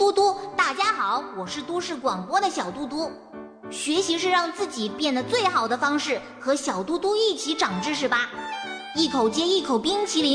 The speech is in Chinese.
嘟嘟，大家好，我是都市广播的小嘟嘟。学习是让自己变得最好的方式，和小嘟嘟一起长知识吧。一口接一口冰淇淋。